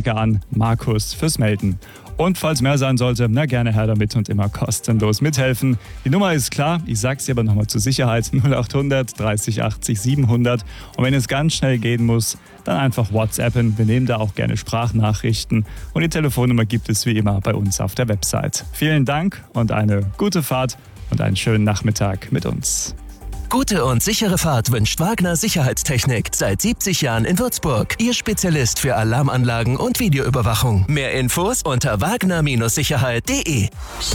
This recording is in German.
Danke an Markus fürs Melden. Und falls mehr sein sollte, gerne her damit und immer kostenlos mithelfen. Die Nummer ist klar, ich sag's dir aber nochmal zur Sicherheit, 0800 30 80 700. Und wenn es ganz schnell gehen muss, dann einfach WhatsAppen. Wir nehmen da auch gerne Sprachnachrichten. Und die Telefonnummer gibt es wie immer bei uns auf der Website. Vielen Dank und eine gute Fahrt und einen schönen Nachmittag mit uns. Gute und sichere Fahrt wünscht Wagner Sicherheitstechnik. Seit 70 Jahren in Würzburg. Ihr Spezialist für Alarmanlagen und Videoüberwachung. Mehr Infos unter wagner-sicherheit.de.